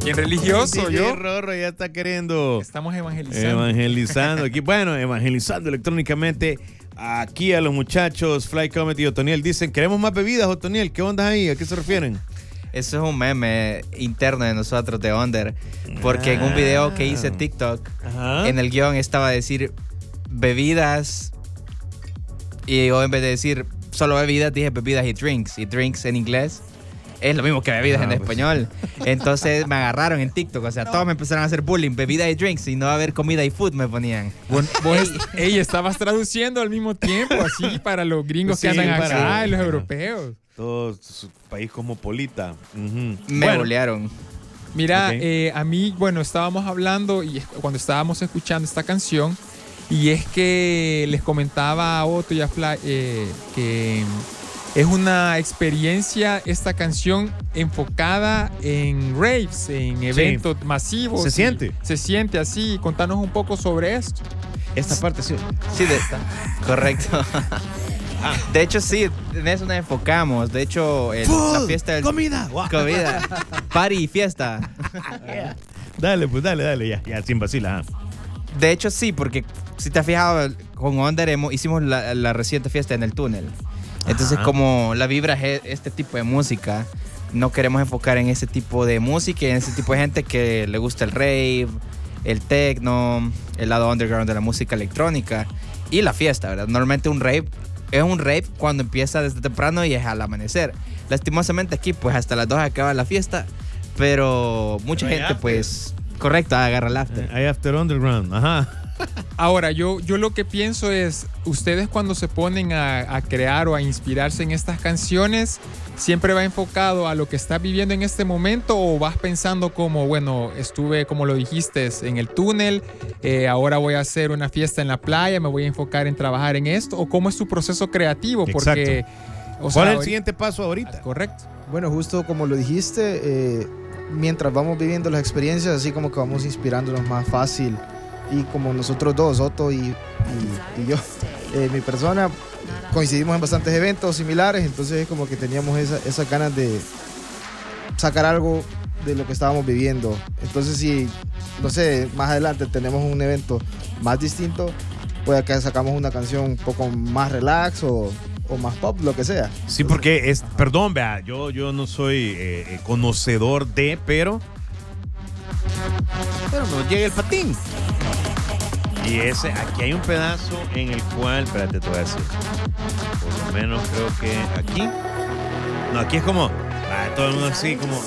Bien religioso, DJ yo. Rorro ya está queriendo. Estamos evangelizando. Evangelizando aquí. Bueno, evangelizando electrónicamente aquí a los muchachos. Fly Comet y Otoniel dicen, queremos más bebidas, Otoniel. ¿Qué onda ahí? ¿A qué se refieren? Eso es un meme interno de nosotros de Under. Porque en un video que hice TikTok, en el guión estaba a decir bebidas. Y yo en vez de decir solo bebidas, dije bebidas y drinks. Y drinks en inglés es lo mismo que bebidas en español. Entonces me agarraron en TikTok. O sea, todos me empezaron a hacer bullying. Bebidas y drinks. Y no va a haber comida y food me ponían. Ey, estabas traduciendo al mismo tiempo, así para los gringos que andan acá y los europeos. Todo su país cosmopolita. Me bolearon. Mira, a mí, bueno, estábamos hablando y cuando estábamos escuchando esta canción, y es que les comentaba a Otto y a Fly que es una experiencia, esta canción enfocada en raves, en eventos masivos. Se siente. Se siente así. Contanos un poco sobre esto. Esta parte sí. Sí, de esta. Correcto. De hecho, sí, en eso nos enfocamos. De hecho, la fiesta del... ¡Comida! Comida. Party y fiesta. Dale, pues dale, ya, sin vacilar. De hecho, sí, porque si te has fijado, con Onder hicimos la reciente fiesta en el túnel. Entonces, como la vibra es este tipo de música, no queremos enfocar en ese tipo de música y en ese tipo de gente que le gusta el rave, el techno, el lado underground de la música electrónica y la fiesta, ¿verdad? Normalmente un rave es un rave cuando empieza desde temprano y es al amanecer. Lastimosamente aquí, pues hasta las 2 acaba la fiesta, pero mucha gente, pues, correcto, agarra el after. Hay after underground, Ahora, yo lo que pienso es, ustedes cuando se ponen a crear o a inspirarse en estas canciones, ¿siempre va enfocado a lo que estás viviendo en este momento o vas pensando como, bueno, estuve, como lo dijiste, en el túnel, ahora voy a hacer una fiesta en la playa, me voy a enfocar en trabajar en esto? ¿O cómo es tu proceso creativo? Porque, ¿cuál es el siguiente paso ahorita? Correcto. Bueno, justo como lo dijiste, mientras vamos viviendo las experiencias, así como que vamos inspirándonos más fácil. Y como nosotros dos, Otto y yo, mi persona, coincidimos en bastantes eventos similares, entonces es como que teníamos esas ganas de sacar algo de lo que estábamos viviendo. Entonces si, no sé, más adelante tenemos un evento más distinto, pues acá sacamos una canción un poco más relax o más pop, lo que sea. Sí, porque perdón, vea, yo no soy conocedor de, pero nos llega el patín. Y aquí hay un pedazo en el cual, espérate, te voy a decir, por lo menos creo que aquí, no, aquí es como, todo el mundo así como,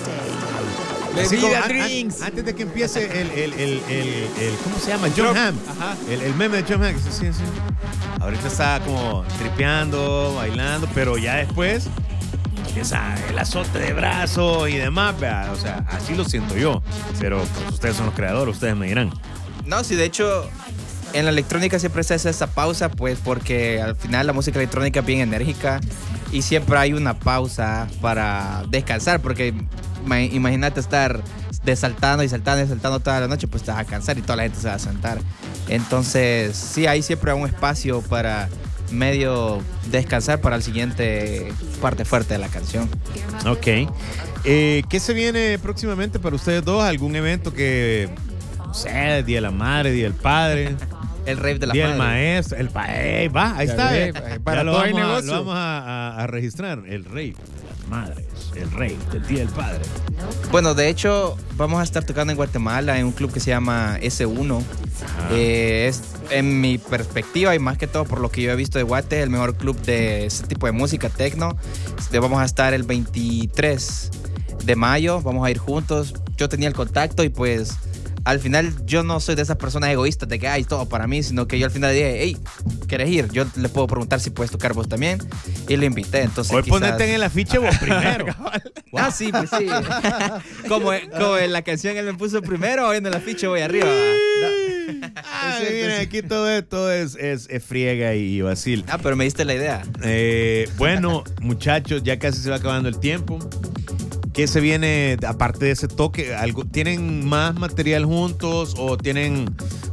antes de que empiece el ¿cómo se llama? John Hamm. El meme de John Hamm. Sí. Ahorita está como tripeando, bailando, pero ya después empieza el azote de brazo y demás, ¿verdad? O sea, así lo siento yo. Pero pues, ustedes son los creadores, ustedes me dirán. No, sí, de hecho, en la electrónica siempre se hace esa pausa, pues porque al final la música electrónica es bien enérgica y siempre hay una pausa para descansar, porque imagínate estar saltando toda la noche, pues te vas a cansar y toda la gente se va a sentar. Entonces, sí, hay siempre un espacio para medio descansar para el siguiente parte fuerte de la canción. Ok. ¿Qué se viene próximamente para ustedes dos? ¿Algún evento que, no sé, Día de la Madre, Día del Padre? El rave de la Día madre. del maestro, va, ahí está. Para todo hay negocio. Lo vamos a registrar, el rave de las madres, el rave del Día del Padre. Bueno, de hecho, vamos a estar tocando en Guatemala en un club que se llama S1. Es, en mi perspectiva y más que todo por lo que yo he visto de Guate, el mejor club de ese tipo de música, techno. Vamos a estar el 23 de mayo, vamos a ir juntos. Yo tenía el contacto y pues al final yo no soy de esas personas egoístas de que hay todo para mí, sino que yo al final dije, hey, ¿quieres ir? Yo le puedo preguntar si puedes tocar vos también y lo invité. Entonces, hoy ponete en el afiche vos primero. Ah, sí, pues sí. como en la canción él me puso primero, hoy en el afiche voy arriba. Miren, aquí todo esto es friega y vacil. Pero me diste la idea. Bueno, muchachos, ya casi se va acabando el tiempo. ¿Qué se viene aparte de ese toque? ¿Tienen más material juntos o tienen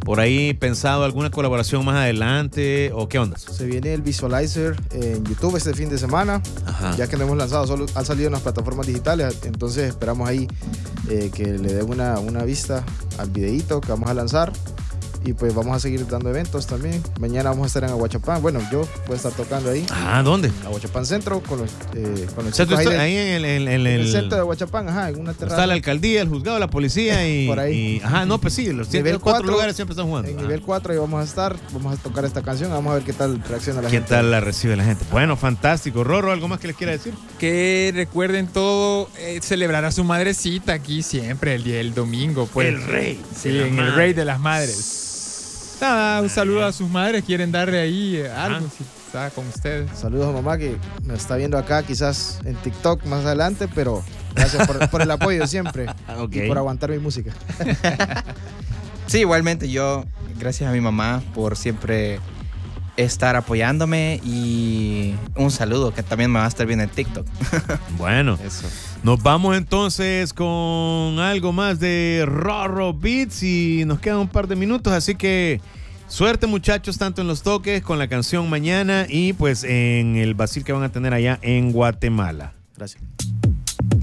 por ahí pensado alguna colaboración más adelante o qué onda? Se viene el Visualizer en YouTube este fin de semana. Ajá. Ya que no hemos lanzado, solo han salido en las plataformas digitales, entonces esperamos ahí que le den una vista al videíto que vamos a lanzar. Y pues vamos a seguir dando eventos también. Mañana vamos a estar en Aguachapán. Bueno, yo voy a estar tocando ahí. Ah, ¿dónde? Aguachapán Centro con los O sea, tú chicos estás ahí en el centro de Aguachapán, ajá, en una terraza. Está la alcaldía, el juzgado, la policía y... Por ahí. ajá, no, pues sí, los Nivel 4 4, lugares siempre están jugando. En nivel 4 ahí vamos a estar, vamos a tocar esta canción, vamos a ver qué tal reacciona la gente. ¿Qué tal la recibe la gente? Bueno, fantástico. Rorro, ¿algo más que les quiera decir? Que recuerden todo, celebrar a su madrecita aquí siempre, el día del domingo. Pues. El rey. Sí, en el Rey de las Madres. Nada, un saludo a sus madres, quieren darle ahí algo, si está con ustedes. Saludos a mamá que me está viendo acá, quizás en TikTok más adelante, pero gracias por el apoyo siempre. Okay. Y por aguantar mi música. Sí, igualmente yo, gracias a mi mamá por siempre estar apoyándome y un saludo que también me va a estar viendo en TikTok. Bueno, Eso. nos vamos entonces con algo más de Rorro Beats y nos quedan un par de minutos, así que suerte muchachos, tanto en los toques con la canción mañana y pues en el Basil que van a tener allá en Guatemala. Gracias.